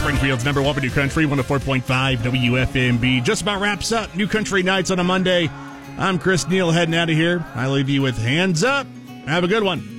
Springfield's number one for New Country, 104.5 WFMB. Just about wraps up New Country Nights on a Monday. I'm Chris Neal heading out of here. I leave you with Hands Up. Have a good one.